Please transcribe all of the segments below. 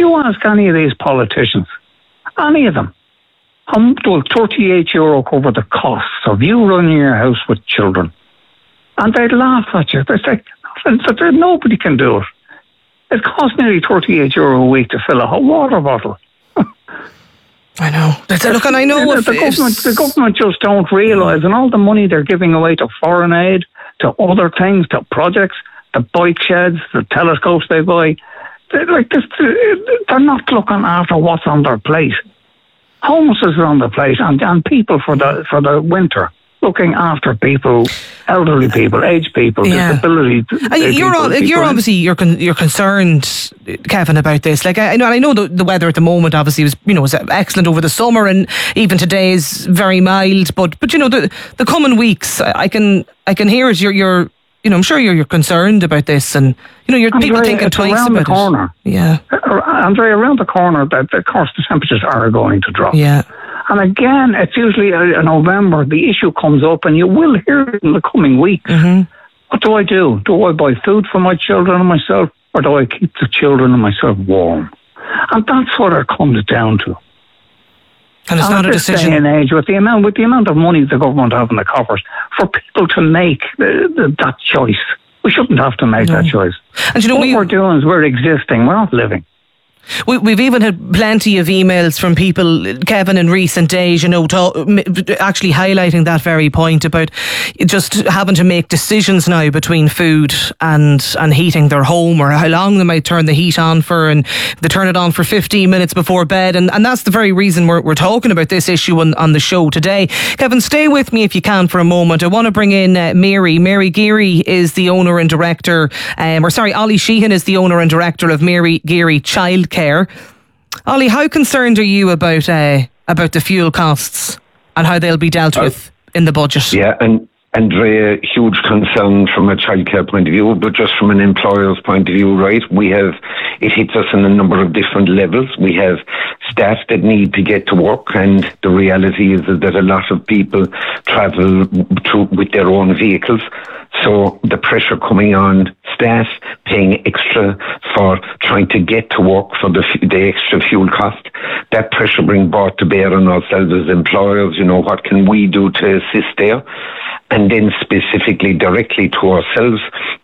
you ask any of these politicians, any of them, will €38 cover the costs of you running your house with children? And they'd laugh at you. They say, nobody can do it. It costs nearly €38 a week to fill a hot water bottle. I know. Look, and I know the government just don't realise, and all the money they're giving away to foreign aid, to other things, to projects, the bike sheds, the telescopes they buy, they're not looking after what's on their plate. Homelessness is on the plate, and people for the winter, looking after people, elderly people, aged people, disability. You're concerned, Kevin, about this. Like I know the weather at the moment obviously was excellent over the summer, and even today is very mild. But the coming weeks, I can hear it. You're I'm sure you're concerned about this, and you're people thinking twice about it. Yeah, Andrea, around the corner, that of course the temperatures are going to drop. Yeah. And again, it's usually in November, the issue comes up, and you will hear it in the coming weeks. Mm-hmm. What do I do? Do I buy food for my children and myself, or do I keep the children and myself warm? And that's what it comes down to. And it's not a decision. Day and age, with the amount of money the government have in the coffers, for people to make that choice, we shouldn't have to make that choice. And what we're doing is we're existing, we're not living. We've even had plenty of emails from people, Kevin, in recent days, actually highlighting that very point about just having to make decisions now between food and heating their home, or how long they might turn the heat on for, and they turn it on for 15 minutes before bed. And that's the very reason we're talking about this issue on the show today. Kevin, stay with me if you can for a moment. I want to bring in Mary. Mary Geary is the owner and director, Ollie Sheehan is the owner and director of Mary Geary Childcare. Ollie, how concerned are you about the fuel costs and how they'll be dealt with in the budget? Yeah, and Andrea, huge concern from a childcare point of view, but just from an employer's point of view, right? It hits us on a number of different levels. We have staff that need to get to work, and the reality is that a lot of people travel with their own vehicles. So the pressure coming on staff, paying extra for trying to get to work for the extra fuel cost, that pressure being brought to bear on ourselves as employers. What can we do to assist there? And then specifically directly to ourselves,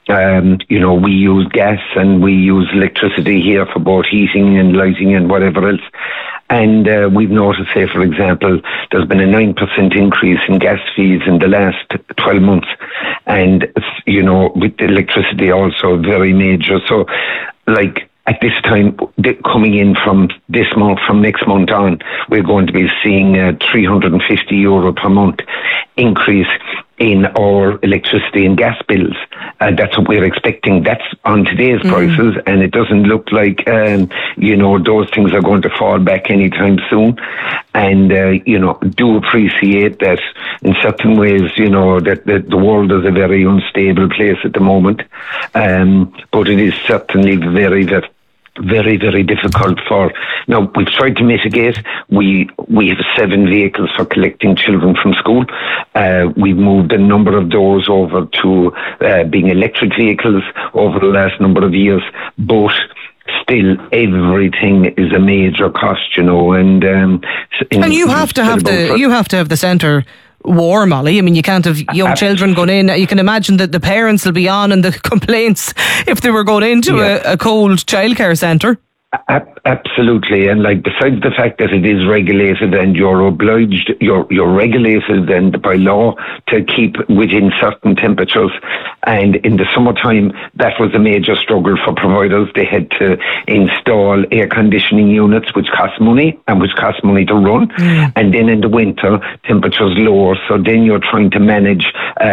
we use gas and we use electricity here for both heating and lighting and whatever else. And we've noticed, say, for example, there's been a 9% increase in gas fees in the last 12 months. And, with the electricity also very major. So, at this time, coming in from this month, from next month on, we're going to be seeing a €350 per month increase in our electricity and gas bills. That's what we're expecting. That's on today's prices, and it doesn't look like, those things are going to fall back anytime soon. And, do appreciate that in certain ways, that the world is a very unstable place at the moment. But it is certainly very, very, very, very difficult now we've tried to mitigate. We have 7 vehicles for collecting children from school. We've moved a number of those over to being electric vehicles over the last number of years, but still everything is a major cost, and you have to have the centre warm, Ollie. I mean, you can't have young children going in. You can imagine that the parents will be on and the complaints if they were going into a cold childcare centre. Absolutely, and besides the fact that it is regulated and you're regulated and by law to keep within certain temperatures, and in the summertime that was a major struggle for providers. They had to install air conditioning units, which cost money to run, and then in the winter temperatures lower, so then you're trying to manage,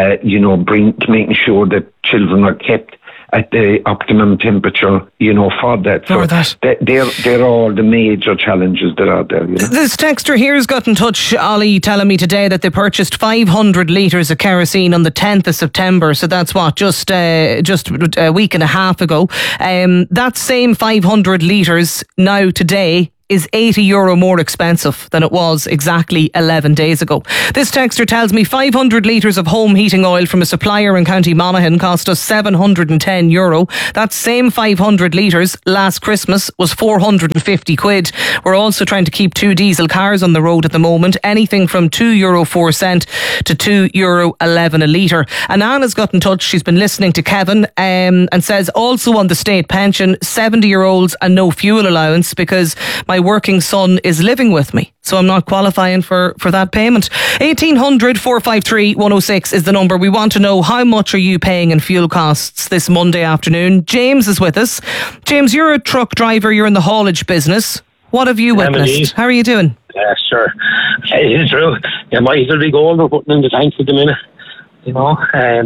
making sure that children are kept at the optimum temperature, for that. So they're all the major challenges that are there. This texter here has got in touch, Ollie, telling me today that they purchased 500 litres of kerosene on the 10th of September. So that's just a week and a half ago. That same 500 litres now today is €80 more expensive than it was exactly 11 days ago. This texter tells me 500 litres of home heating oil from a supplier in County Monaghan cost us €710. That same 500 litres last Christmas was 450 quid. We're also trying to keep 2 diesel cars on the road at the moment, anything from €2.04 to €2.11 a litre. And Anna's got in touch. She's been listening to Kevin and says also on the state pension, 70-year-olds and no fuel allowance because my working son is living with me. So I'm not qualifying for that payment. 1800 453 106 is the number. We want to know, how much are you paying in fuel costs this Monday afternoon? James is with us. James, you're a truck driver. You're in the haulage business. What have you witnessed? How are you doing? Yeah, sure. It's true. You might as well be gold we're putting in the tanks at the minute. You know,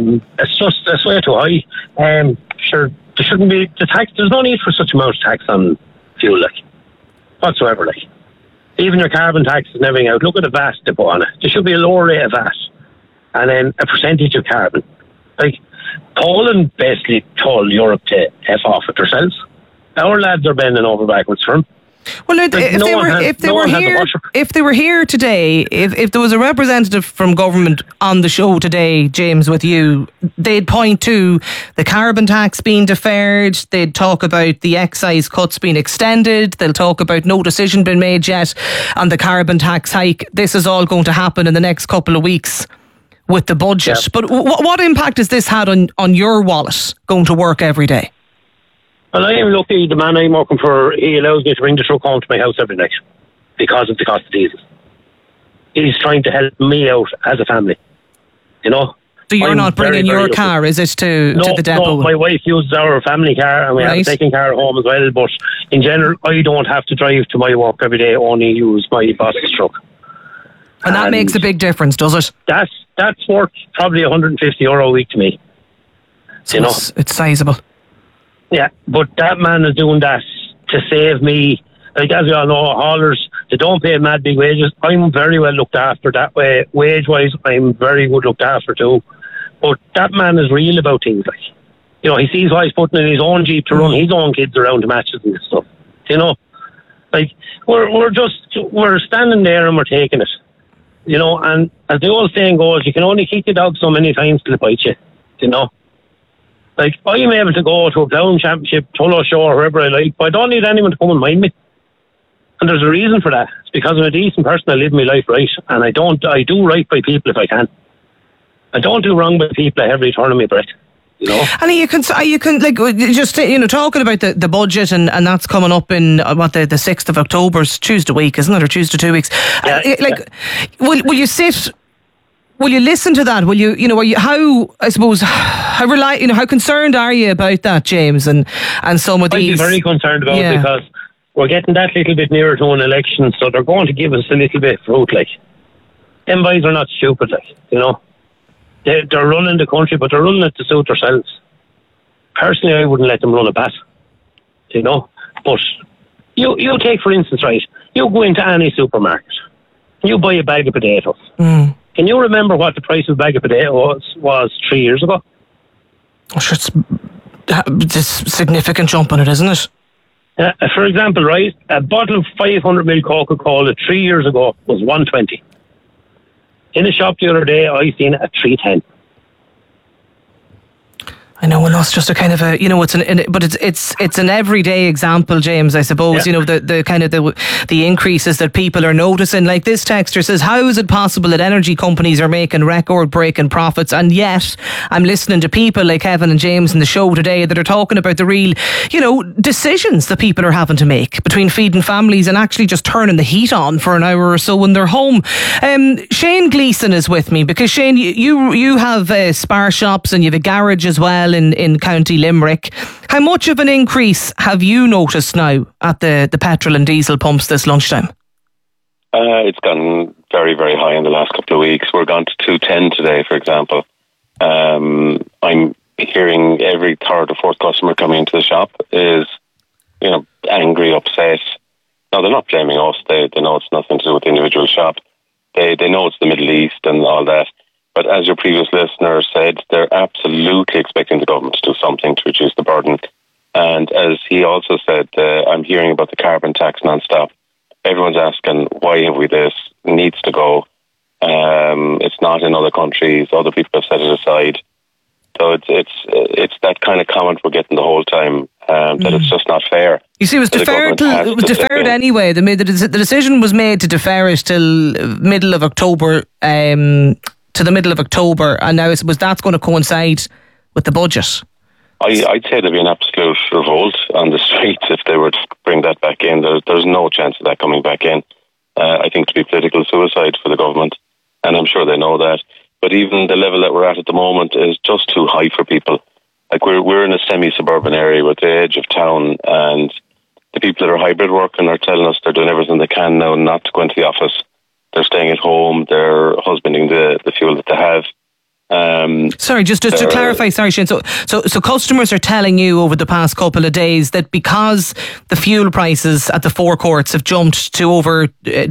it's way too high. Sure, there shouldn't be the tax. There's no need for such amount of tax on fuel, like, whatsoever. Like, even your carbon taxes and everything out. Look at the VAT they put on it. There should be a lower rate of VAT, and then a percentage of carbon. Like, Poland basically told Europe to F off it themselves. Our lads are bending over backwards for them. Well, if they were here today, if there was a representative from government on the show today, James, with you, they'd point to the carbon tax being deferred. They'd talk about the excise cuts being extended. They'll talk about no decision being made yet on the carbon tax hike. This is all going to happen in the next couple of weeks with the budget. Yeah. But what impact has this had on your wallet going to work every day? Well, I am lucky. The man I'm working for, he allows me to bring the truck home to my house every night because of the cost of diesel. He's trying to help me out as a family, you know. So you're not bringing your car, is it, to the depot? No, my wife uses our family car and we have a second car at home as well. But in general, I don't have to drive to my work every day, only use my boss's truck. And that makes a big difference, does it? That's worth probably €150 a week to me. So it's sizable. Yeah, but that man is doing that to save me. Like, as we all know, haulers, they don't pay mad big wages. I'm very well looked after that way. Wage-wise, I'm very good looked after too. But that man is real about things. Like, you know, he sees why he's putting in his own Jeep to run his own kids around to matches and stuff. You know, like, we're standing there and we're taking it. You know, and as the old saying goes, you can only kick the dog so many times till it bites you. You know. Like, I'm able to go to a Clown Championship, Tullow Show, or wherever I like, but I don't need anyone to come and mind me. And there's a reason for that. It's because I'm a decent person. I live my life right, and I do right by people if I can. I don't do wrong by people at every turn of my breath. You know? And you can like, just, you know, talking about the budget, and that's coming up in the 6th of October, it's Tuesday week, isn't it, or Tuesday 2 weeks? Yeah, will you sit? Will you listen to that? Will you, you know, how concerned are you about that, James, and some of these? I'd be very concerned about it because we're getting that little bit nearer to an election, so they're going to give us a little bit of fruit, like. Them boys are not stupid, like, you know. They're running the country, but they're running it to suit themselves. Personally, I wouldn't let them run a bat, you know. But you take, for instance, right, you go into any supermarket, you buy a bag of potatoes. Can you remember what the price of a bag of potatoes was 3 years ago? Oh, sure, it's a significant jump on it, isn't it? For example, right, a bottle of 500ml Coca-Cola 3 years ago was $1.20. In the shop the other day, I seen it at $3.10. I know, and that's just a kind of a, you know, it's an everyday example, James, I suppose. Yeah. You know, the kind of the increases that people are noticing. Like, this texter says, how is it possible that energy companies are making record-breaking profits, and yet I'm listening to people like Kevin and James in the show today that are talking about the real, you know, decisions that people are having to make between feeding families and actually just turning the heat on for an hour or so when they're home. Shane Gleeson is with me, because Shane, you have spar shops and you have a garage as well in County Limerick. How much of an increase have you noticed now at the petrol and diesel pumps this lunchtime? It's gone very, very high in the last couple of weeks. We're gone to 210 today, for example. I'm hearing every third or fourth customer coming into the shop is, you know, angry, upset. No, they're not blaming us. They know it's nothing to do with the individual shop. They know it's the Middle East and all that. But as your previous listener said, they're absolutely expecting the government to do something to reduce the burden. And as he also said, I'm hearing about the carbon tax non-stop. everyone's asking, why have we this? It needs to go. It's not in other countries. Other people have set it aside. So it's that kind of comment we're getting the whole time, that it's just not fair. You see, it was deferred anyway. The decision was made to defer it till middle of October, to the middle of October, and now that's going to coincide with the budget. I'd say there'd be an absolute revolt on the streets if they were to bring that back in. There's no chance of that coming back in. I think it'd be political suicide for the government, and I'm sure they know that. But even the level that we're at the moment is just too high for people. Like we're in a semi-suburban area with the edge of town, and the people that are hybrid working are telling us they're doing everything they can now not to go into the office. They're staying at home. They're husbanding the fuel that they have. Sorry, just to clarify, sorry, Shane. So customers are telling you over the past couple of days that because the fuel prices at the forecourts have jumped to over €2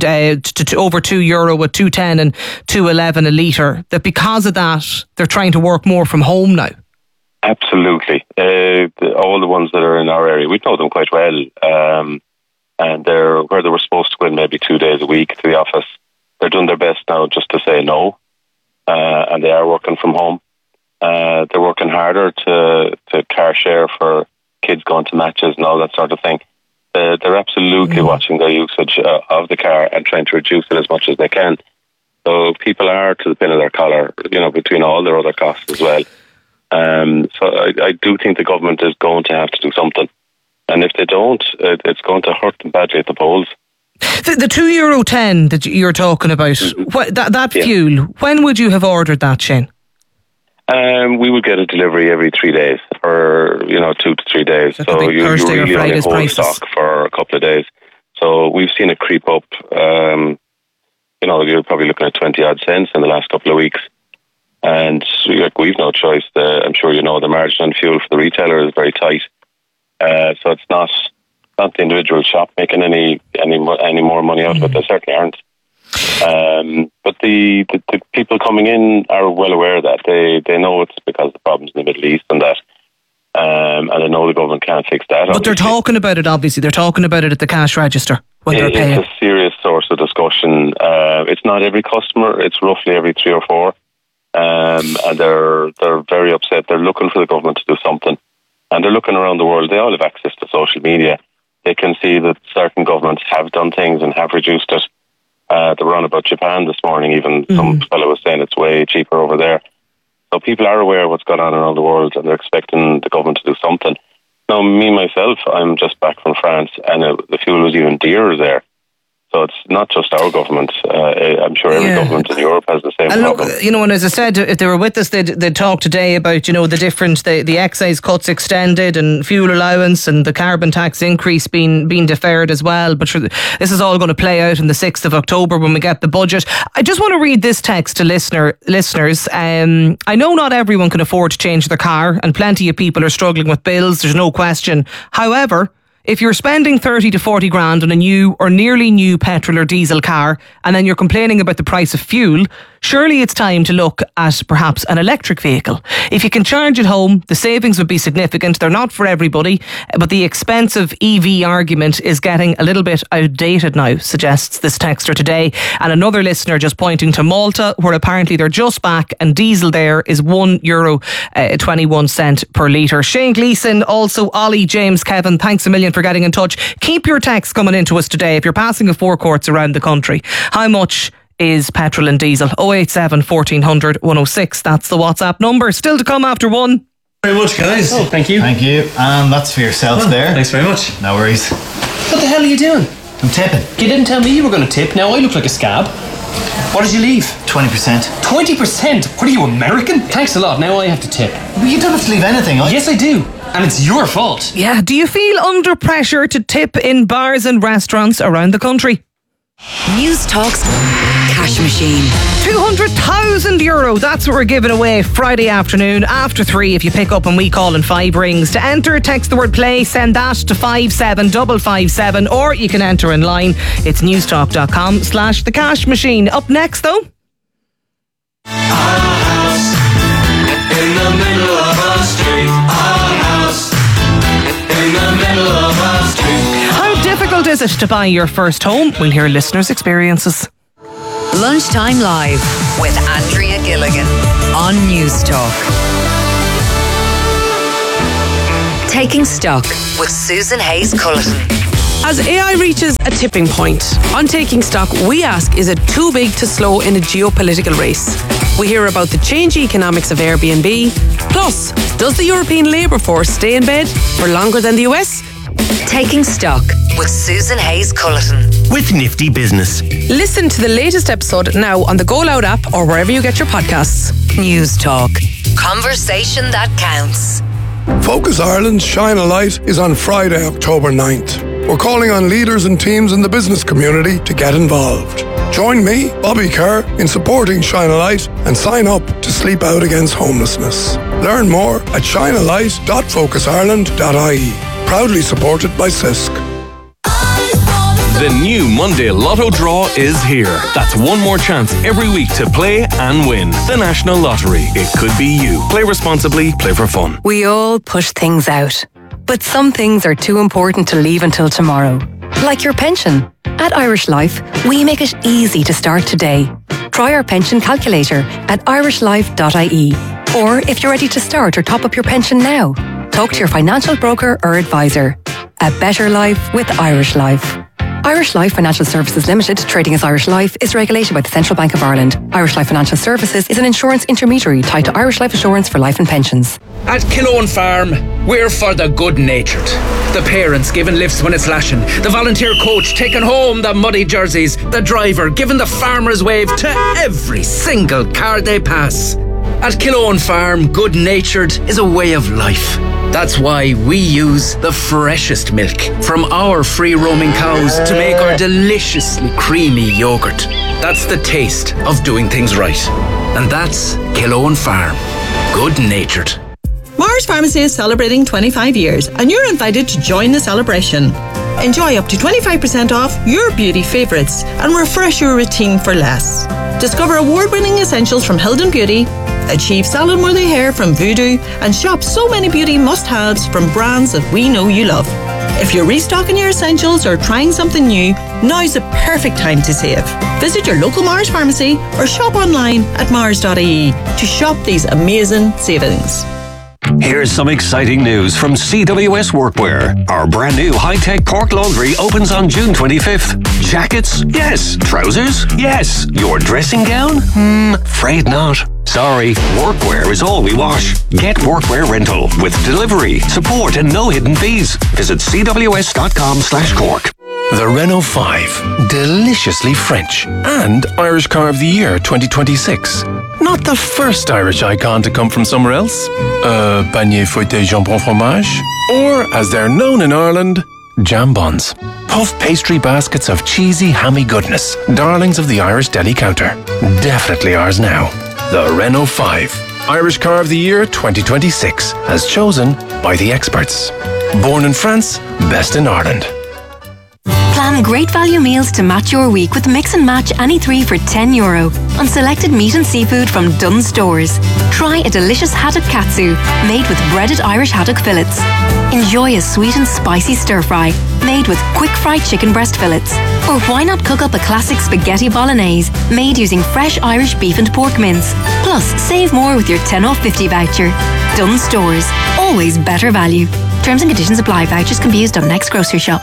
at €2.10 and €2.11 a litre, that because of that they're trying to work more from home now. Absolutely, all the ones that are in our area, we know them quite well, and they're where they were supposed to go in maybe 2 days a week to the office. They're doing their best now just to say no. And they are working from home. They're working harder to car share for kids going to matches and all that sort of thing. They're absolutely watching their usage of the car and trying to reduce it as much as they can. So people are to the pin of their collar, between all their other costs as well. So I do think the government is going to have to do something. And if they don't, it's going to hurt them badly at the polls. The €2.10 that you're talking about, that fuel, when would you have ordered that, Shane? We would get a delivery every 3 days, or 2 to 3 days. So you really only hold stock for a couple of days. So we've seen it creep up. You're probably looking at 20 odd cents in the last couple of weeks, and we've no choice. I'm sure the margin on fuel for the retailer is very tight. So it's not the individual shop making any more money out of it. They certainly aren't. But the people coming in are well aware of that. They know it's because of the problems in the Middle East and that. And they know the government can't fix that. But they're talking about it, obviously. They're talking about it at the cash register when they're paying. It's a serious source of discussion. It's not every customer. It's roughly every 3 or 4. And they're very upset. They're looking for the government to do something. And they're looking around the world. They all have access to social media. They can see that certain governments have done things and have reduced it. They were on about Japan this morning. Even some fellow was saying it's way cheaper over there. So people are aware of what's going on around the world, and they're expecting the government to do something. Now, me, myself, I'm just back from France, and the fuel was even dearer there. So it's not just our government. I'm sure every government in Europe has the same problem. Look, and as I said, if they were with us, they'd talk today about, the different, the excise cuts extended and fuel allowance and the carbon tax increase being deferred as well. But sure, this is all going to play out on the 6th of October when we get the budget. I just want to read this text to listeners. I know not everyone can afford to change their car, and plenty of people are struggling with bills. There's no question. However, if you're spending 30 to 40 grand on a new or nearly new petrol or diesel car, and then you're complaining about the price of fuel, surely it's time to look at perhaps an electric vehicle. If you can charge at home, the savings would be significant. They're not for everybody, but the expensive EV argument is getting a little bit outdated now, suggests this texter today. And another listener just pointing to Malta, where apparently they're just back and diesel there is €1.21 per litre. Shane Gleeson, also Ollie, James, Kevin, thanks a million for getting in touch. Keep your texts coming into us today. If you're passing a forecourts around the country, how much is petrol and diesel? 087 1400 106. That's the WhatsApp number. Still to come after 1. Very much, guys. Oh, thank you. Thank you. And that's for yourself there. Thanks very much. No worries. What the hell are you doing? I'm tipping. You didn't tell me you were going to tip. Now I look like a scab. What did you leave? 20%. 20%? What are you, American? Thanks a lot. Now I have to tip. Well, you don't have to leave anything. Yes, I do. And it's your fault. Yeah. Do you feel under pressure to tip in bars and restaurants around the country? News Talk's Cash Machine. €200,000. That's what we're giving away Friday afternoon after 3 if you pick up and we call in 5 rings. To enter, text the word play, send that to 57557, or you can enter in line. It's newstalk.com/the cash machine. Up next though, our house in the middle of our street. Our house in the middle of our street. how difficult bold is it to buy your first home? We'll hear listeners' experiences. Lunchtime Live with Andrea Gilligan on News Talk. Taking Stock with Susan Hayes-Culleton. As AI reaches a tipping point, on Taking Stock, we ask, is it too big to slow in a geopolitical race? We hear about the changing economics of Airbnb. Plus, does the European labour force stay in bed for longer than the US? Taking Stock with Susan Hayes-Culleton. With Nifty Business. Listen to the latest episode now on the Go Loud app or wherever you get your podcasts. News Talk. Conversation that counts. Focus Ireland's Shine a Light is on Friday, October 9th. We're calling on leaders and teams in the business community to get involved. Join me, Bobby Kerr, in supporting Shine a Light and sign up to Sleep Out Against Homelessness. Learn more at shinealight.focusireland.ie. Proudly supported by CISC. The new Monday Lotto draw is here. That's one more chance every week to play and win. The National Lottery. It could be you. Play responsibly, play for fun. We all push things out, but some things are too important to leave until tomorrow. Like your pension. At Irish Life, we make it easy to start today. Try our pension calculator at irishlife.ie. Or if you're ready to start or top up your pension now, talk to your financial broker or advisor. A better life with Irish Life. Irish Life Financial Services Limited, trading as Irish Life, is regulated by the Central Bank of Ireland. Irish Life Financial Services is an insurance intermediary tied to Irish Life Assurance for life and pensions. At Killowen Farm, we're for the good-natured. The parents giving lifts when it's lashing. The volunteer coach taking home the muddy jerseys. The driver giving the farmer's wave to every single car they pass. At Killowen Farm, good-natured is a way of life. That's why we use the freshest milk from our free-roaming cows to make our deliciously creamy yoghurt. That's the taste of doing things right. And that's Killowen Farm. Good-natured. Mars Pharmacy is celebrating 25 years and you're invited to join the celebration. Enjoy up to 25% off your beauty favourites and refresh your routine for less. Discover award-winning essentials from Hilden Beauty, achieve salon-worthy hair from Voodoo, and shop so many beauty must-haves from brands that we know you love. If you're restocking your essentials or trying something new, now's the perfect time to save. Visit your local Mars Pharmacy or shop online at mars.ie to shop these amazing savings. Here's some exciting news from CWS Workwear. Our brand new high-tech Cork laundry opens on June 25th. Jackets? Yes. Trousers? Yes. Your dressing gown? Afraid not. Sorry, workwear is all we wash. Get workwear rental with delivery, support and no hidden fees. Visit cws.com/Cork. The Renault 5, deliciously French, and Irish Car of the Year 2026. Not the first Irish icon to come from somewhere else. Panier fouetté jambon fromage. Or, as they're known in Ireland, jambons. Puff pastry baskets of cheesy, hammy goodness. Darlings of the Irish deli counter. Definitely ours now. The Renault 5, Irish Car of the Year 2026, as chosen by the experts. Born in France, best in Ireland. Plan great value meals to match your week with Mix and Match any three for €10 on selected meat and seafood from Dunnes Stores. Try a delicious haddock katsu made with breaded Irish haddock fillets. Enjoy a sweet and spicy stir fry made with quick fried chicken breast fillets. Or why not cook up a classic spaghetti bolognese made using fresh Irish beef and pork mince. Plus, save more with your 10 off 50 voucher. Dunnes Stores, always better value. Terms and conditions apply. Vouchers can be used on next grocery shop.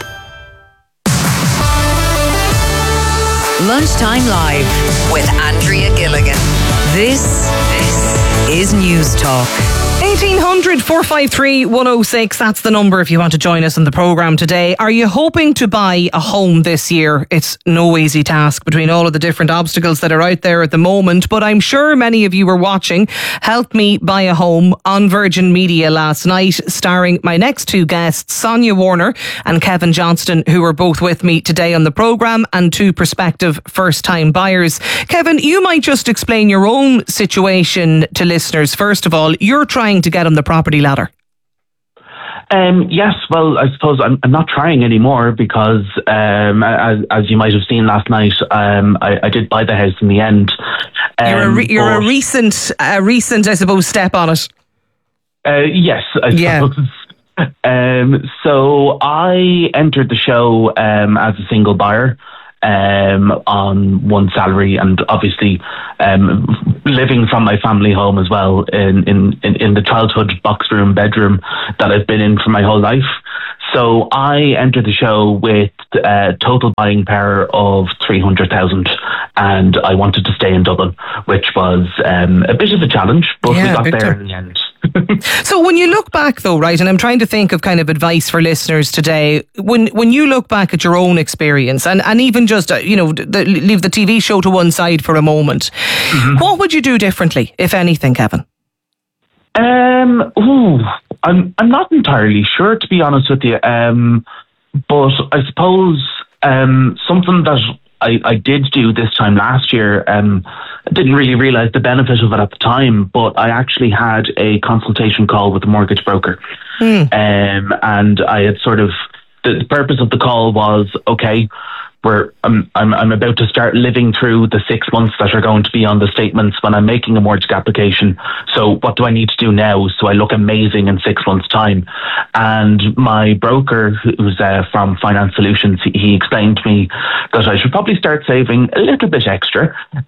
Lunchtime Live with Andrea Gilligan. This is News Talk. 1800 453 106. That's the number if you want to join us in the programme today. Are you hoping to buy a home this year? It's no easy task between all of the different obstacles that are out there at the moment, but I'm sure many of you were watching Help Me Buy a Home on Virgin Media last night, starring my next two guests, Sonia Warner and Kevin Johnston, who are both with me today on the programme, and two prospective first-time buyers. Kevin, you might just explain your own situation to listeners. First of all, you're trying to get on the property ladder. Yes, well, I suppose I'm not trying anymore because, as you might have seen last night, I did buy the house in the end. You're a recent, I suppose, step on it. Yes, I suppose. So I entered the show as a single buyer on one salary, and obviously living from my family home as well in the childhood box room bedroom that I've been in for my whole life. So I entered the show with total buying power of 300,000, and I wanted to stay in Dublin, which was a bit of a challenge, but we got there in the end. So when you look back though, right, and I'm trying to think of kind of advice for listeners today, when you look back at your own experience and even just, leave the TV show to one side for a moment, what would you do differently, if anything, Kevin? I'm not entirely sure, to be honest with you. But I suppose something that I did do this time last year, I didn't really realise the benefit of it at the time, but I actually had a consultation call with a mortgage broker. And I had sort of, the purpose of the call was, okay, I'm about to start living through the 6 months that are going to be on the statements when I'm making a mortgage application. So what do I need to do now so I look amazing in 6 months' time? And my broker, who's from Finance Solutions, he explained to me that I should probably start saving a little bit extra,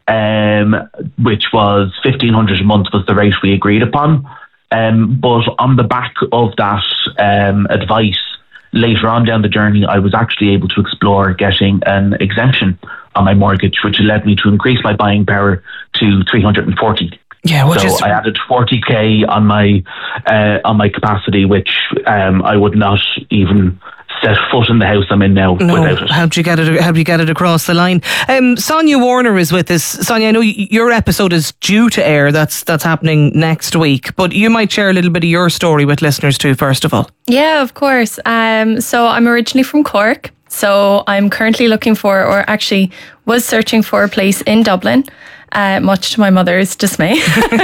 which was $1,500 a month was the rate we agreed upon. But on the back of that advice, later on down the journey, I was actually able to explore getting an exemption on my mortgage, which led me to increase my buying power to 340. Yeah, so I added 40k on my capacity, which I would not even set foot in the house I'm in now without it. How'd you get it across the line? Sonia Warner is with us. Sonia, I know your episode is due to air. That's happening next week, but you might share a little bit of your story with listeners too, first of all. Yeah, of course. So I'm originally from Cork. So I'm currently looking for, or actually was searching for, a place in Dublin. Much to my mother's dismay.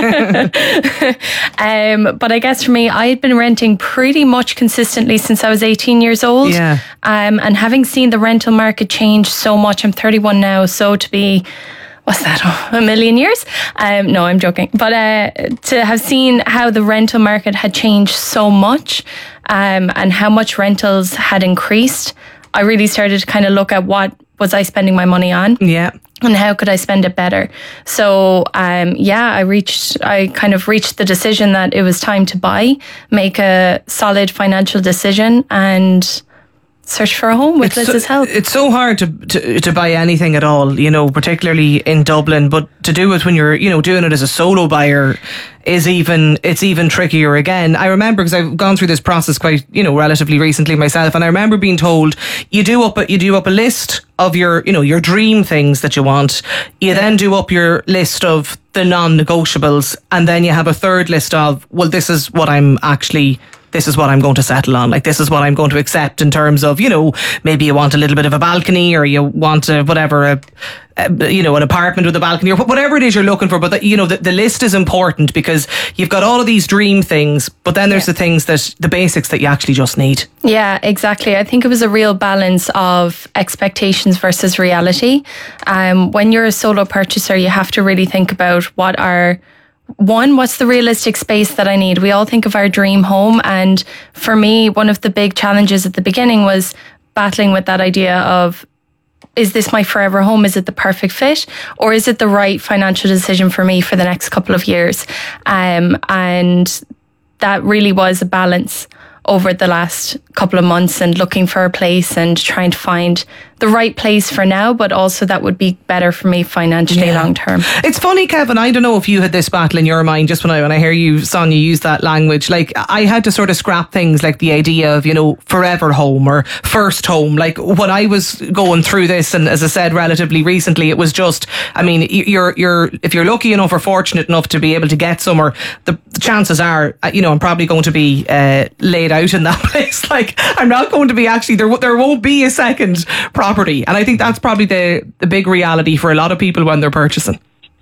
But I guess for me, I had been renting pretty much consistently since I was 18 years old. Yeah. And having seen the rental market change so much, I'm 31 now, so to be, what's that, a million years? No, I'm joking. But to have seen how the rental market had changed so much, and how much rentals had increased, I really started to kind of look at what was I spending my money on. Yeah. And how could I spend it better? So, I kind of reached the decision that it was time to make a solid financial decision and search for a home with Liz's help. It's so hard to buy anything at all, particularly in Dublin, but to do it when you're, doing it as a solo buyer it's even trickier again. I remember, because I've gone through this process quite, relatively recently myself, and I remember being told you do up a list of your dream things that you want. You then do up your list of the non-negotiables, and then you have a third list of, well, this is what I'm going to settle on. Like, this is what I'm going to accept in terms of, maybe you want a little bit of a balcony, or you want an apartment with a balcony, or whatever it is you're looking for. But the list is important, because you've got all of these dream things, but then there's the things the basics that you actually just need. Yeah, exactly. I think it was a real balance of expectations versus reality. When you're a solo purchaser, you have to really think about what's the realistic space that I need? We all think of our dream home. And for me, one of the big challenges at the beginning was battling with that idea of, is this my forever home? Is it the perfect fit? Or is it the right financial decision for me for the next couple of years? And that really was a balance over the last couple of months, and looking for a place and trying to find the right place for now, but also that would be better for me financially long term. It's funny, Kevin, I don't know if you had this battle in your mind just when I hear you, Sonia, use that language. Like, I had to sort of scrap things like the idea of, forever home or first home. Like, when I was going through this, and as I said, relatively recently, it was just, if you're lucky enough or fortunate enough to be able to get somewhere, the chances are, I'm probably going to be laid out in that place. Like, I'm not going to be there won't be a second property. And I think that's probably the big reality for a lot of people when they're purchasing.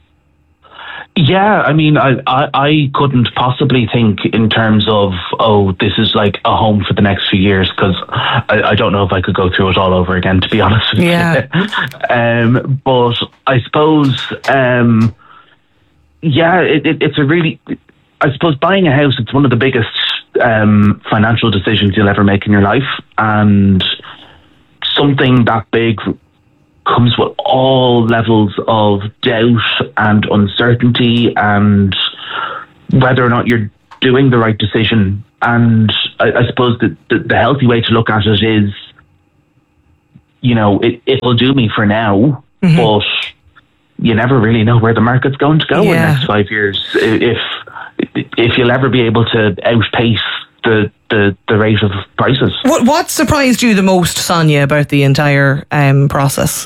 Yeah, I couldn't possibly think in terms of, this is like a home for the next few years, because I don't know if I could go through it all over again, to be honest with you. But I suppose, it's a really, I suppose buying a house, it's one of the biggest financial decisions you'll ever make in your life, and something that big comes with all levels of doubt and uncertainty and whether or not you're doing the right decision. And I suppose the healthy way to look at it is, it will do me for now, but you never really know where the market's going to go in the next 5 years. If you'll ever be able to outpace the rate of prices. What surprised you the most, Sonia, about the entire process?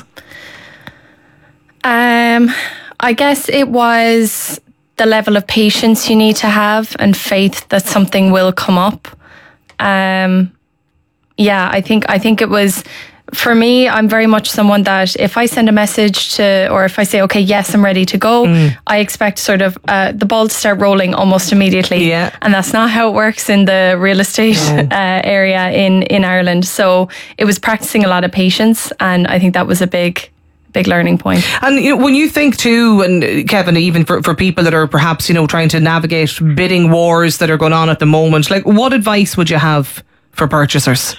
I guess it was the level of patience you need to have and faith that something will come up. I think it was, for me, I'm very much someone that if I send a message or if I say, okay, yes, I'm ready to go, I expect sort of the ball to start rolling almost immediately. Yeah. And that's not how it works in the real estate area in Ireland. So it was practicing a lot of patience, and I think that was a big learning point. And when you think too, and Kevin, even for people that are perhaps trying to navigate bidding wars that are going on at the moment, like what advice would you have for purchasers?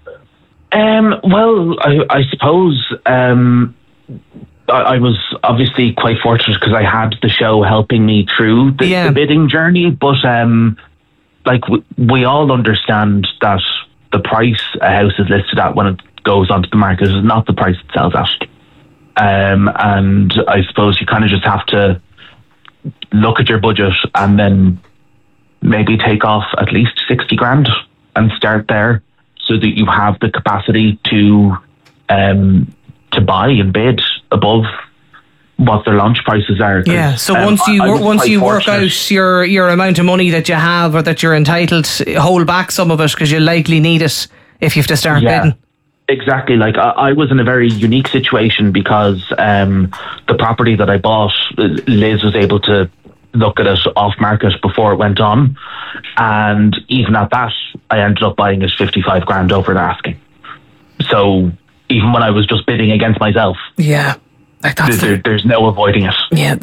Well, I suppose I was obviously quite fortunate because I had the show helping me through the bidding journey. But we all understand that the price a house is listed at when it goes onto the market is not the price it sells at. And I suppose you kind of just have to look at your budget and then maybe take off at least 60 grand and start there, so that you have the capacity to buy and bid above what their launch prices are. Yeah. So once you work out your amount of money that you have or that you're entitled, hold back some of it because you likely need it if you have to start bidding. Exactly. Like I was in a very unique situation because the property that I bought, Liz was able to look at it off market before it went on, and even at that I ended up buying it 55 grand over the asking. So even when I was just bidding against myself, there's no avoiding it. Yeah,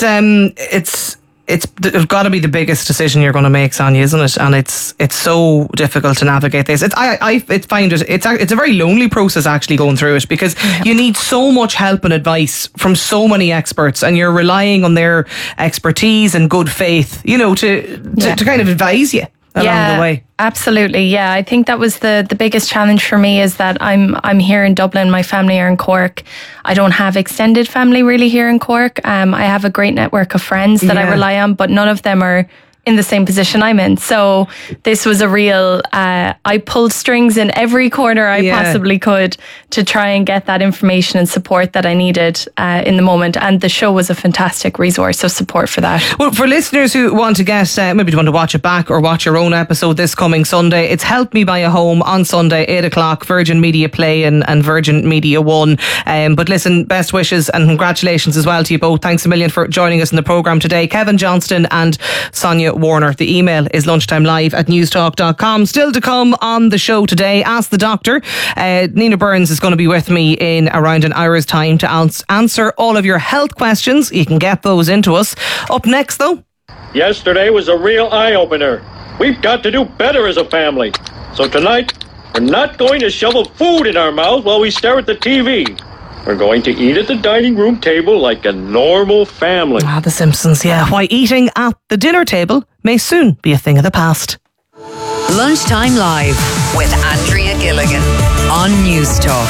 it's got to be the biggest decision you're going to make, Sonia, isn't it? And it's so difficult to navigate this. I find it's a very lonely process actually going through it, because you need so much help and advice from so many experts, and you're relying on their expertise and good faith, to kind of advise you along the way. Absolutely. Yeah, I think that was the biggest challenge for me, is that I'm here in Dublin, my family are in Cork. I don't have extended family really here in Cork. I have a great network of friends that I rely on, but none of them are in the same position I'm in. So this was a real, I pulled strings in every corner I possibly could to try and get that information and support that I needed in the moment. And the show was a fantastic resource of support for that. Well, for listeners who want to get, maybe want to watch it back or watch your own episode this coming Sunday, it's Help Me Buy a Home on Sunday, 8 o'clock, Virgin Media Play and Virgin Media 1. But listen, best wishes and congratulations as well to you both. Thanks a million for joining us in the programme today. Kevin Johnston and Sonia Warner. The email is lunchtimelive@newstalk.com. Still to come on the show today, Ask the Doctor. Nina Burns is going to be with me in around an hour's time to answer all of your health questions. You can get those into us. Up next though, yesterday was a real eye-opener. We've got to do better as a family. So tonight, we're not going to shovel food in our mouth while we stare at the TV. We're going to eat at the dining room table like a normal family. The Simpsons, why eating at the dinner table may soon be a thing of the past. Lunchtime Live with Andrea Gilligan on Newstalk.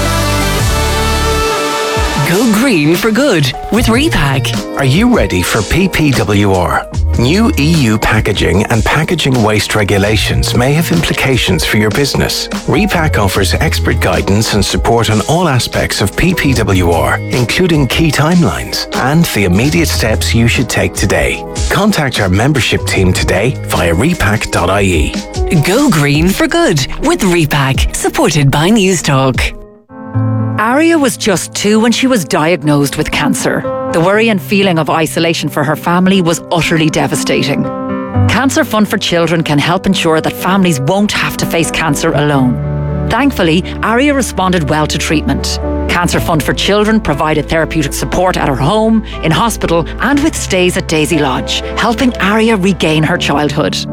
Go green for good with Repack. Are you ready for PPWR? New EU packaging and packaging waste regulations may have implications for your business. Repack offers expert guidance and support on all aspects of PPWR, including key timelines and the immediate steps you should take today. Contact our membership team today via repack.ie. Go green for good with Repack, supported by Newstalk. Aria was just 2 when she was diagnosed with cancer. The worry and feeling of isolation for her family was utterly devastating. Cancer Fund for Children can help ensure that families won't have to face cancer alone. Thankfully, Aria responded well to treatment. Cancer Fund for Children provided therapeutic support at her home, in hospital, and with stays at Daisy Lodge, helping Aria regain her childhood.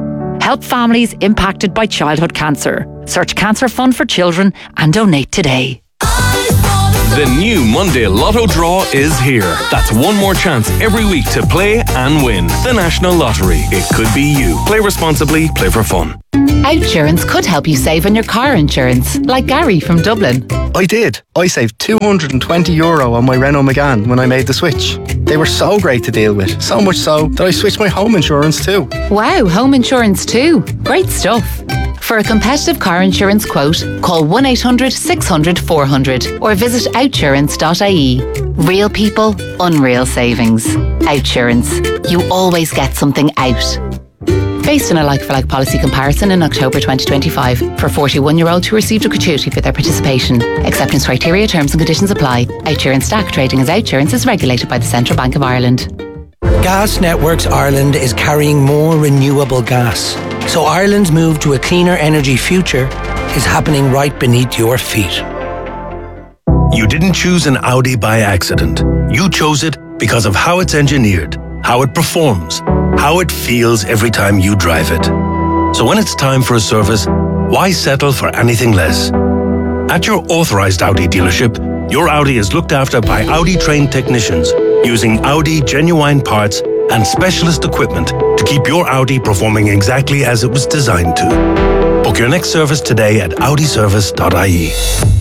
help families impacted by childhood cancer. Search Cancer Fund for Children and donate today. The new Monday Lotto draw is here. That's one more chance every week to play and win. The National Lottery. It could be you. Play responsibly. Play for fun. Outsurance could help you save on your car insurance, like Gary from Dublin. I did. I saved €220 on my Renault Megane when I made the switch. They were so great to deal with, so much so that I switched my home insurance too. Wow, home insurance too. Great stuff. For a competitive car insurance quote, call 1-800-600-400 or visit outsurance.ie. Real people, unreal savings. Outsurance. You always get something out. Based on a like-for-like policy comparison in October 2025 for 41-year-olds who received a gratuity for their participation. Acceptance criteria, terms and conditions apply. Outsurance Stack trading as Outsurance is regulated by the Central Bank of Ireland. Gas Networks Ireland is carrying more renewable gas. So Ireland's move to a cleaner energy future is happening right beneath your feet. You didn't choose an Audi by accident. You chose it because of how it's engineered, how it performs, how it feels every time you drive it. So when it's time for a service, why settle for anything less? At your authorized Audi dealership, your Audi is looked after by Audi-trained technicians using Audi genuine parts and specialist equipment to keep your Audi performing exactly as it was designed to. Book your next service today at audiservice.ie.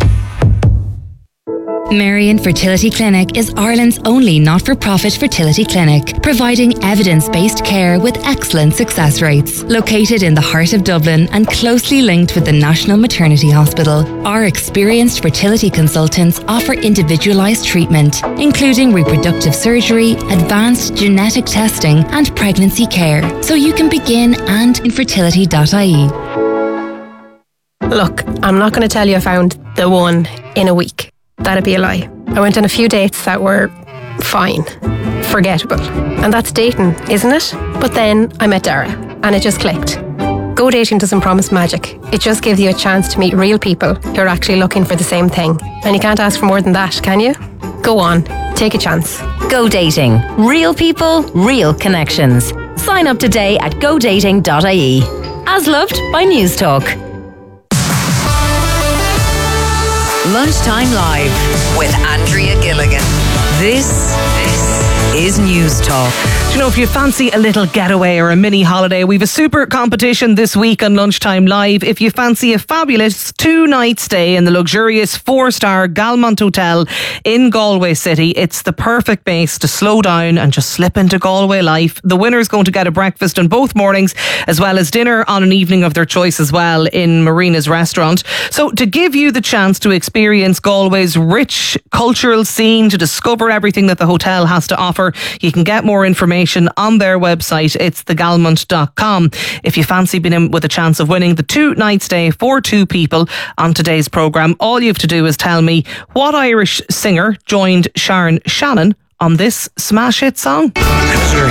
Marion Fertility Clinic is Ireland's only not-for-profit fertility clinic, providing evidence-based care with excellent success rates. Located in the heart of Dublin and closely linked with the National Maternity Hospital, our experienced fertility consultants offer individualised treatment, including reproductive surgery, advanced genetic testing and pregnancy care, so you can begin and infertility.ie. Look, I'm not going to tell you I found the one in a week. That'd be a lie. I went on a few dates that were fine, forgettable. And that's dating, isn't it? But then I met Dara and it just clicked. Go dating doesn't promise magic. It just gives you a chance to meet real people who are actually looking for the same thing. And you can't ask for more than that, can you? Go on, take a chance. Go dating. Real people, real connections. Sign up today at godating.ie. As loved by News Talk. Lunchtime Live with Andrea Gilligan. This is News Talk. Do you know, if you fancy a little getaway or a mini holiday, we've a super competition this week on Lunchtime Live. If you fancy a fabulous 2-night stay in the luxurious 4-star Galmont Hotel in Galway City, it's the perfect base to slow down and just slip into Galway life. The winner's going to get a breakfast on both mornings, as well as dinner on an evening of their choice as well in Marina's restaurant. So to give you the chance to experience Galway's rich cultural scene, to discover everything that the hotel has to offer, you can get more information on their website. It's thegalmont.com. If you fancy being in with a chance of winning the 2-night stay for 2 people on today's programme, all you have to do is tell me what Irish singer joined Sharon Shannon on this smash hit song.